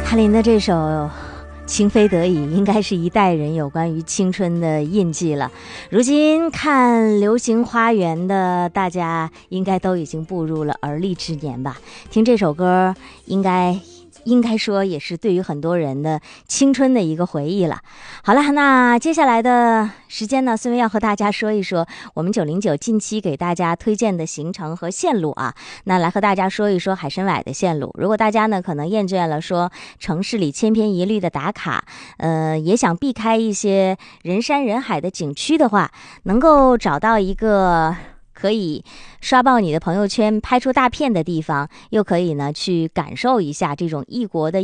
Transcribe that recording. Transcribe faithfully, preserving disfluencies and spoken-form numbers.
翰林的这首情非得已应该是一代人有关于青春的印记了。如今看流行花园的大家应该都已经步入了而立之年吧，听这首歌应该应该说也是对于很多人的青春的一个回忆了。好了，那接下来的时间呢，孙薇要和大家说一说我们九零九近期给大家推荐的行程和线路啊。那来和大家说一说海参崴的线路。如果大家呢可能厌倦了说城市里千篇一律的打卡，呃，也想避开一些人山人海的景区的话，能够找到一个可以刷爆你的朋友圈拍出大片的地方，又可以呢去感受一下这种异国的